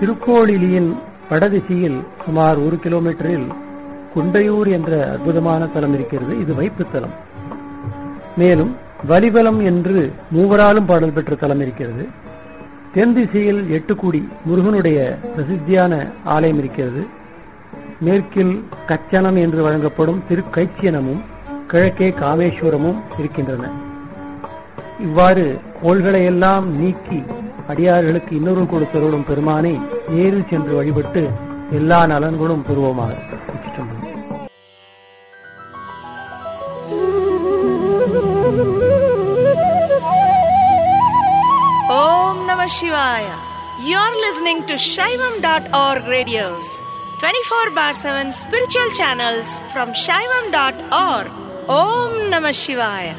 திருக்கோளிலியின் வடதிசையில் சுமார் 1 கிலோமீட்டரில் குண்டையூர் என்ற அற்புதமான தலம் இருக்கிறது. இது வைப்புத்தலம். மேலும் வலிபலம் என்று மூவராலும் பாடல் பெற்ற தலம் இருக்கிறது. தென் திசையில் 8 கூடி முருகனுடைய பிரசித்தியான ஆலயம் இருக்கிறது. மேற்கில் கச்சனம் என்று வழங்கப்படும் திருக்கைச்சியனமும் கிழக்கே காமேஸ்வரமும் இருக்கின்றன. இவ்வாறு கோள்களையெல்லாம் நீக்கி அடியார்களுக்கு இன்னொரு கொடுத்தருளும் பெருமானை நேரில் சென்று வழிபட்டு எல்லா நலன்களும் பெறுவோமாக. Om Namah Shivaya. You're listening to Shaivam.org radios, 24/7 spiritual channels from Shaivam.org. Om Namah Shivaya.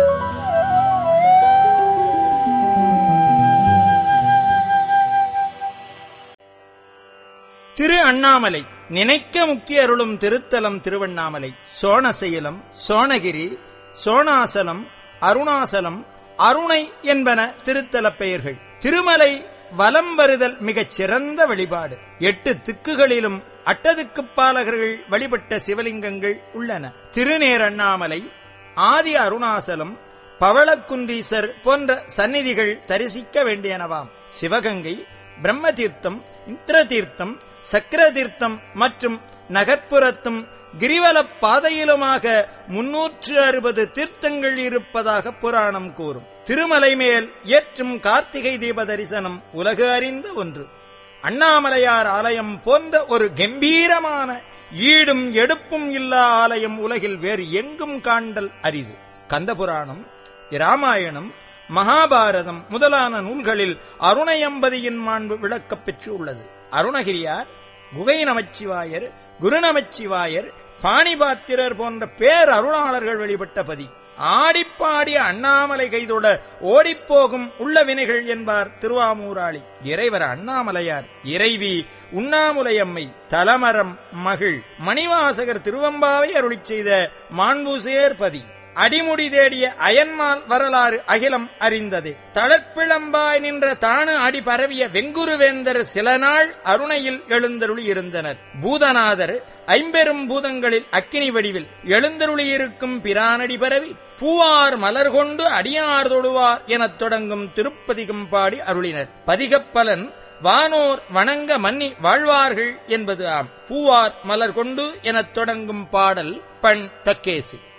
Thiru Annamalai நினைக்க முக்கிய அருளும் திருத்தலம் திருவண்ணாமலை. சோணசைலம், சோணகிரி, சோணாசலம், அருணாசலம், அருணை என்பன திருத்தல பெயர்கள். திருமலை வலம் வருதல் மிகச் சிறந்த வழிபாடு. 8 திக்குகளிலும் அட்டதிக்குப் பாலகர்கள் வழிபட்ட சிவலிங்கங்கள் உள்ளன. திருநேரண்ணாமலை, ஆதி அருணாசலம், பவளக்குன்றீசர் போன்ற சந்நிதிகள் தரிசிக்க வேண்டியனவாம். சிவகங்கை, பிரம்மதீர்த்தம், இந்திரதீர்த்தம், சக்கரதீர்த்தம் மற்றும் நகர்ப்புறத்தும் கிரிவலப் பாதையிலுமாக 360 தீர்த்தங்கள் இருப்பதாக புராணம் கூறும். திருமலை மேல் ஏற்றும் கார்த்திகை தீப தரிசனம் உலகு அறிந்த ஒன்று. அண்ணாமலையார் ஆலயம் போன்ற ஒரு கம்பீரமான ஈடும் எடுப்பும் இல்லா ஆலயம் உலகில் வேறு எங்கும் காண்டல் அரிது. கந்தபுராணம், இராமாயணம், மகாபாரதம் முதலான நூல்களில் அருணையம்பதியின் மாண்பு விளக்கப் பெற்று உள்ளது. அருணகிரியார், குகை நமச்சிவாயர், குரு நமச்சிவாயர், பாணிபாத்திரர் போன்ற பேரருளாளர்கள் வழிபட்ட பதி. ஆடிப்பாடிய அண்ணாமலை கைதொட ஓடிப்போகும் உள்ள வினைகள் என்பார் திருவாமூராளி. இறைவர் அண்ணாமலையார், இறைவி உண்ணாமுலையம்மை, தலமரம் மகிழ் மணிவாசகர் திருவம்பாவை அருளிச் செய்த மாண்புசேர் பதி. அடிமுடி தேடிய அயன்மால் வரலாறு அகிலம் அறிந்ததே. தளர்ப்பிளம்பாய் நின்ற தானு அடி பரவிய வெங்குருவேந்தர் சில நாள் அருணையில் எழுந்தருளி இருந்தனர். பூதநாதர் ஐம்பெரும் பூதங்களில் அக்கினி வடிவில் எழுந்தருளியிருக்கும் பிரானடி பரவி பூவார் மலர் கொண்டு அடியார் தொழுவார் எனத் தொடங்கும் திருப்பதிகம் பாடி அருளினர். பதிகப்பலன் வானோர் வணங்க மன்னி வாழ்வார்கள் என்பது ஆம். பூவார் மலர் கொண்டு எனத் தொடங்கும் பாடல் பண் தக்கேசி.